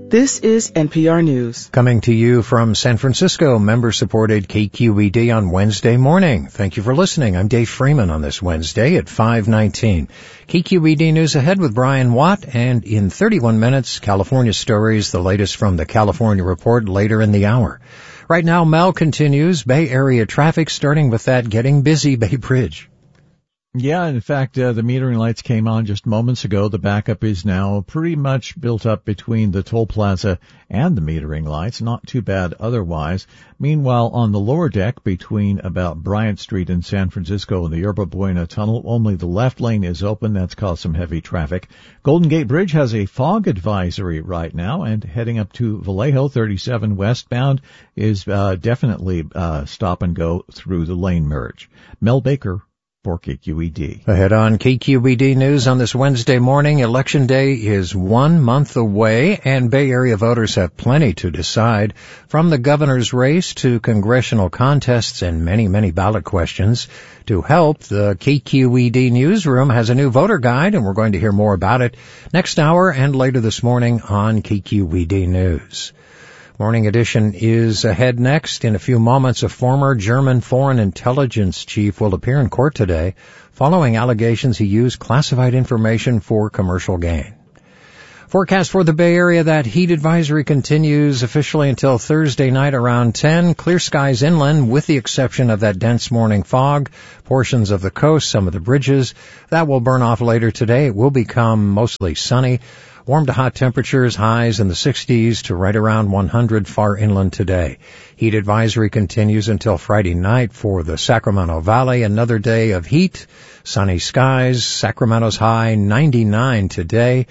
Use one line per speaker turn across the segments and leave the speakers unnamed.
This is NPR News.
Coming to you from San Francisco, member-supported KQED on Wednesday morning. Thank you for listening. I'm Dave Freeman on this Wednesday at 5:19. KQED News ahead with Brian Watt, and in 31 minutes, California stories, the latest from the California Report later in the hour. Right now, Mel continues. Bay Area traffic, starting with that getting busy Bay Bridge.
Yeah, in fact, the metering lights came on just moments ago. The backup is now pretty much built up between the toll plaza and the metering lights. Not too bad otherwise. Meanwhile, on the lower deck between about Bryant Street in San Francisco and the Yerba Buena Tunnel, only the left lane is open. That's caused some heavy traffic. Golden Gate Bridge has a fog advisory right now, and heading up to Vallejo, 37 westbound is definitely stop and go through the lane merge. Mel Baker for KQED.
Ahead on KQED News on this Wednesday morning, Election Day is 1 month away, and Bay Area voters have plenty to decide, from the governor's race to congressional contests and many, many ballot questions. To help, the KQED Newsroom has a new voter guide, and we're going to hear more about it next hour and later this morning on KQED News. Morning edition is ahead next. In a few moments, a former German foreign intelligence chief will appear in court today following allegations he used classified information for commercial gain. Forecast for the Bay Area: that heat advisory continues officially until Thursday night around 10. Clear skies inland with the exception of that dense morning fog. Portions of the coast, some of the bridges, that will burn off later today. It will become mostly sunny. Warm to hot temperatures, highs in the 60s to right around 100 far inland today. Heat advisory continues until Friday night for the Sacramento Valley. Another day of heat, sunny skies. Sacramento's high 99 today,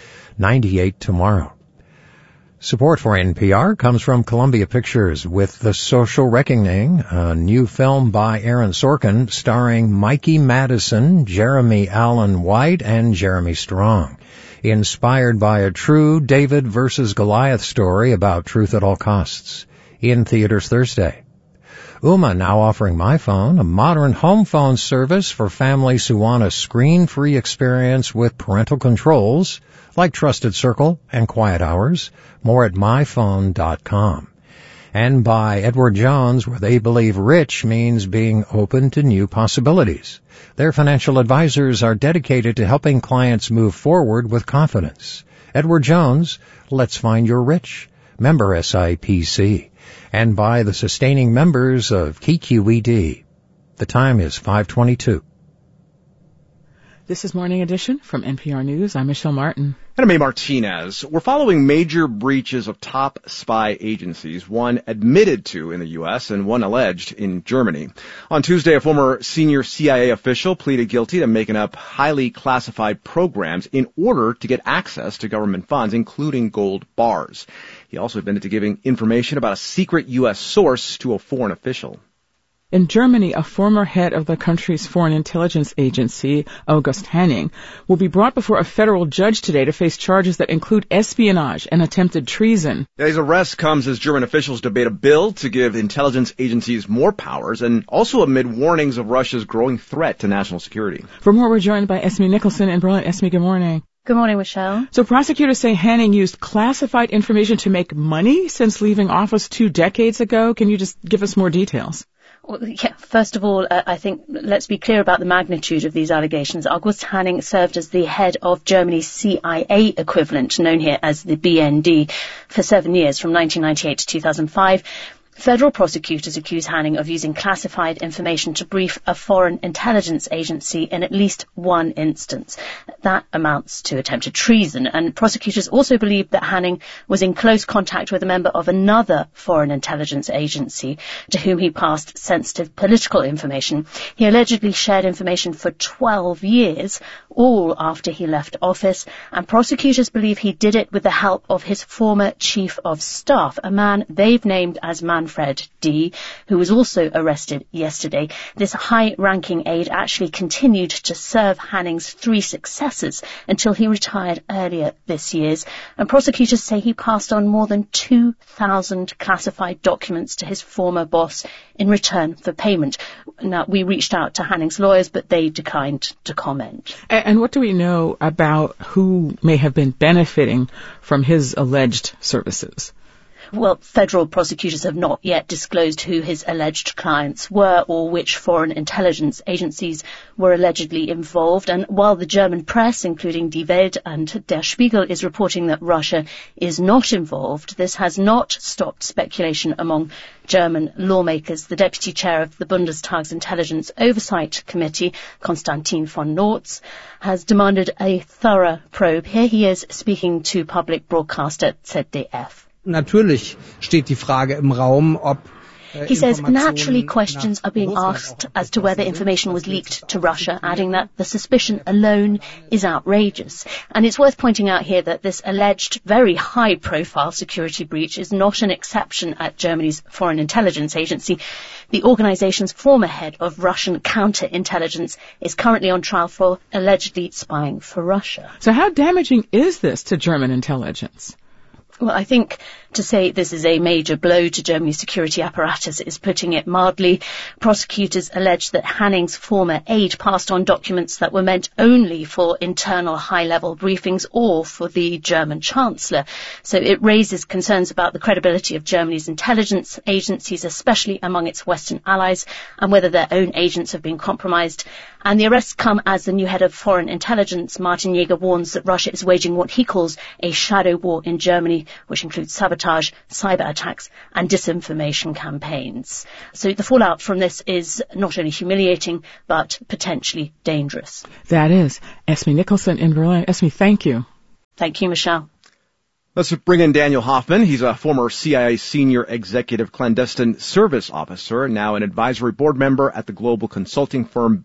98 tomorrow. Support for NPR comes from Columbia Pictures with The Social Reckoning, a new film by Aaron Sorkin starring Mikey Madison, Jeremy Allen White, and Jeremy Strong. Inspired by a true David versus Goliath story about truth at all costs. In theaters Thursday. Ooma now offering MyPhone, a modern home phone service for families who want a screen-free experience with parental controls like Trusted Circle and Quiet Hours. More at myphone.com. And by Edward Jones, where they believe rich means being open to new possibilities. Their financial advisors are dedicated to helping clients move forward with confidence. Edward Jones, let's find your rich. Member SIPC. And by the sustaining members of KQED. The time is 5:22.
This is Morning Edition from NPR News. I'm Michelle Martin.
And I'm A. Martinez. We're following major breaches of top spy agencies, one admitted to in the U.S. and one alleged in Germany. On Tuesday, a former senior CIA official pleaded guilty to making up highly classified programs in order to get access to government funds, including gold bars. He also admitted to giving information about a secret U.S. source to a foreign official.
In Germany, a former head of the country's foreign intelligence agency, August Hanning, will be brought before a federal judge today to face charges that include espionage and attempted treason.
His arrest comes as German officials debate a bill to give intelligence agencies more powers, and also amid warnings of Russia's growing threat to national security.
For more, we're joined by Esme Nicholson in Berlin. Esme, good morning.
Good morning, Michelle.
So prosecutors say Hanning used classified information to make money since leaving office 2 decades ago. Can you just give us more details?
Well, yeah, first of all, I think let's be clear about the magnitude of these allegations. August Hanning served as the head of Germany's CIA equivalent, known here as the BND, for 7 years, from 1998 to 2005. Federal prosecutors accuse Hanning of using classified information to brief a foreign intelligence agency in at least one instance. That amounts to attempted treason, and prosecutors also believe that Hanning was in close contact with a member of another foreign intelligence agency to whom he passed sensitive political information. He allegedly shared information for 12 years, all after he left office, and prosecutors believe he did it with the help of his former chief of staff, a man they've named as Manfred D., who was also arrested yesterday. This high-ranking aide actually continued to serve Hanning's 3 successors until he retired earlier this year, and prosecutors say he passed on more than 2,000 classified documents to his former boss in return for payment. Now, we reached out to Hanning's lawyers, but they declined to comment.
And what do we know about who may have been benefiting from his alleged services?
Well, federal prosecutors have not yet disclosed who his alleged clients were or which foreign intelligence agencies were allegedly involved. And while the German press, including Die Welt and Der Spiegel, is reporting that Russia is not involved, this has not stopped speculation among German lawmakers. The deputy chair of the Bundestag's Intelligence Oversight Committee, Konstantin von Nortz, has demanded a thorough probe. Here he is speaking to public broadcaster ZDF.
Natürlich steht die Frage im Raum, ob
He says naturally questions are being asked as to whether information was leaked to Russia, adding that the suspicion alone is outrageous. And it's worth pointing out here that this alleged very high-profile security breach is not an exception at Germany's Foreign Intelligence Agency. The organization's former head of Russian counterintelligence is currently on trial for allegedly spying for Russia.
So how damaging is this to German intelligence?
Well, I think to say this is a major blow to Germany's security apparatus is putting it mildly. Prosecutors allege that Hanning's former aide passed on documents that were meant only for internal high-level briefings or for the German Chancellor. So it raises concerns about the credibility of Germany's intelligence agencies, especially among its Western allies, and whether their own agents have been compromised. And the arrests come as the new head of foreign intelligence, Martin Jäger, warns that Russia is waging what he calls a shadow war in Germany, which includes sabotage, cyber attacks and disinformation campaigns. So the fallout from this is not only humiliating, but potentially dangerous.
That is Esme Nicholson in Berlin. Esme, thank you.
Thank you, Michelle.
Let's bring in Daniel Hoffman. He's a former CIA senior executive clandestine service officer, now an advisory board member at the global consulting firm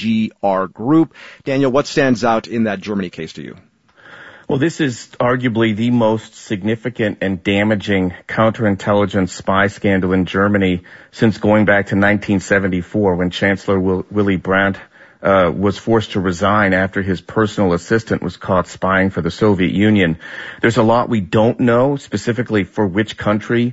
BGR Group. Daniel, what stands out in that Germany case to you?
Well, this is arguably the most significant and damaging counterintelligence spy scandal in Germany since going back to 1974 when Chancellor Willy Brandt was forced to resign after his personal assistant was caught spying for the Soviet Union. There's a lot we don't know, specifically for which country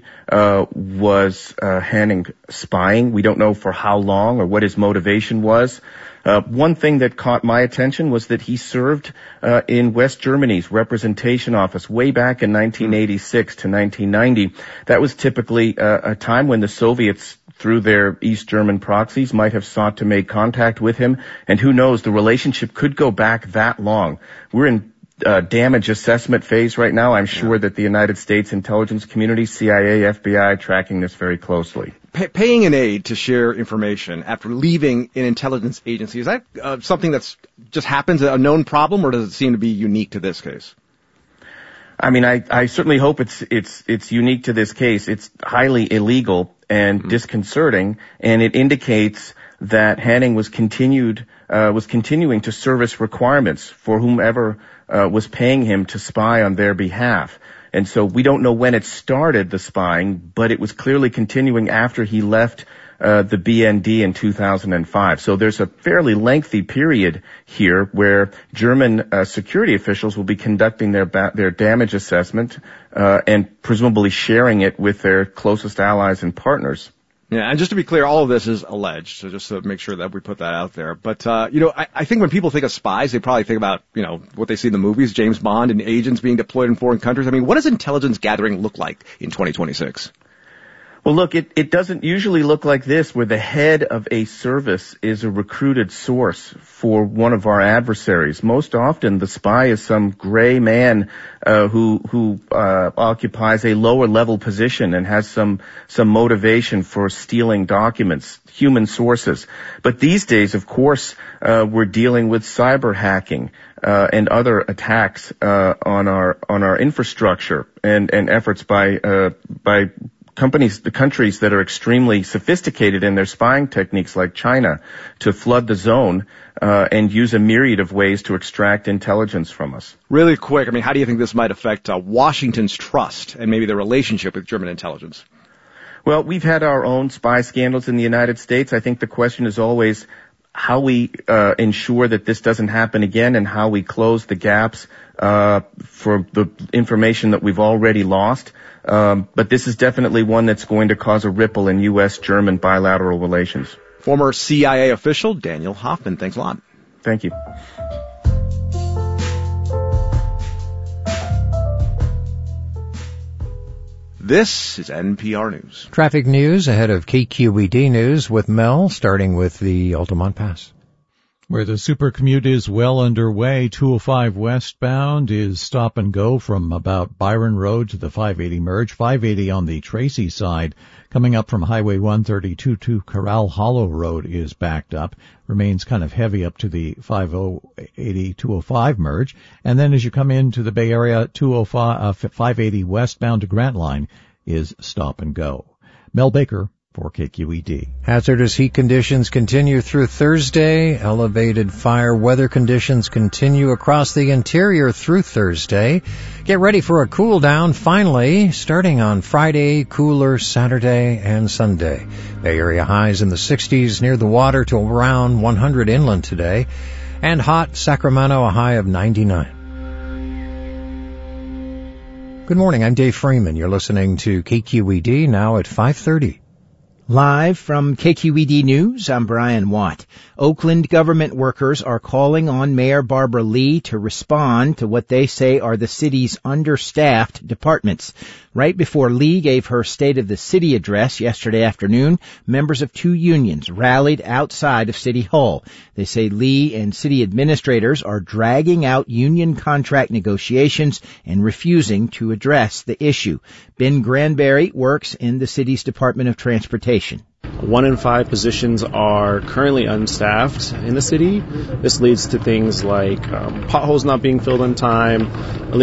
was Hanning spying. We don't know for how long or what his motivation was. One thing that caught my attention was that he served in West Germany's representation office way back in 1986 to 1990. That was typically a time when the Soviets, through their East German proxies, might have sought to make contact with him. And who knows, the relationship could go back that long. We're in damage assessment phase right now. I'm sure that the United States intelligence community, CIA, FBI, tracking this very closely.
Paying an aide to share information after leaving an intelligence agency, is that something that's just happens, a known problem, or does it seem to be unique to this case?
I mean, I certainly hope it's unique to this case. It's highly illegal and disconcerting, and it indicates that Hanning was continuing to service requirements for whomever was paying him to spy on their behalf. And so we don't know when it started, the spying, but it was clearly continuing after he left the BND in 2005. So there's a fairly lengthy period here where German security officials will be conducting their damage assessment and presumably sharing it with their closest allies and partners.
Yeah, and just to be clear, all of this is alleged, so just to make sure that we put that out there. But, I think when people think of spies, they probably think about, what they see in the movies, James Bond and agents being deployed in foreign countries. I mean, what does intelligence gathering look like in 2026?
Well, look, it doesn't usually look like this, where the head of a service is a recruited source for one of our adversaries. Most often, the spy is some gray man who occupies a lower level position and has some motivation for stealing documents, human sources. But these days, of course, we're dealing with cyber hacking and other attacks on our infrastructure and efforts by the countries that are extremely sophisticated in their spying techniques, like China, to flood the zone and use a myriad of ways to extract intelligence from us.
Really quick, I mean, how do you think this might affect Washington's trust and maybe the relationship with German intelligence?
Well, we've had our own spy scandals in the United States. I think the question is always how we ensure that this doesn't happen again and how we close the gaps for the information that we've already lost. But this is definitely one that's going to cause a ripple in U.S.-German bilateral relations.
Former CIA official Daniel Hoffman, thanks a lot.
Thank you.
This is NPR News.
Traffic news ahead of KQED News with Mel, starting with the Altamont Pass.
Where the super commute is well underway, 205 westbound is stop and go from about Byron Road to the 580 merge. 580 on the Tracy side, coming up from Highway 132 to Corral Hollow Road is backed up. Remains kind of heavy up to the 580-205 merge. And then as you come into the Bay Area, 580 westbound to Grant Line is stop and go. Mel Baker for KQED.
Hazardous heat conditions continue through Thursday. Elevated fire weather conditions continue across the interior through Thursday. Get ready for a cool down finally, starting on Friday, cooler Saturday and Sunday. Bay Area highs in the 60s near the water to around 100 inland today. And hot Sacramento, a high of 99. Good morning, I'm Dave Freeman. You're listening to KQED now at 5:30.
Live from KQED News, I'm Brian Watt. Oakland government workers are calling on Mayor Barbara Lee to respond to what they say are the city's understaffed departments. Right before Lee gave her State of the City address yesterday afternoon, members of two unions rallied outside of City Hall. They say Lee and city administrators are dragging out union contract negotiations and refusing to address the issue. Ben Granberry works in the city's Department of Transportation.
1 in 5 positions are currently unstaffed in the city. This leads to things like potholes not being filled on time,